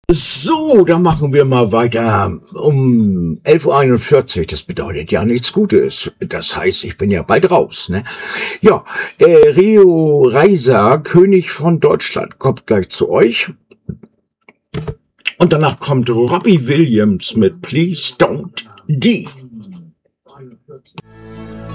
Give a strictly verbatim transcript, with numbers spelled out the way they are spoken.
So, dann machen wir mal weiter um elf Uhr einundvierzig. Das bedeutet ja nichts Gutes. Das heißt, ich bin ja bald raus, ne? Ja, äh, Rio Reiser, König von Deutschland, kommt gleich zu euch. Und danach kommt Robbie Williams mit Please Don't D.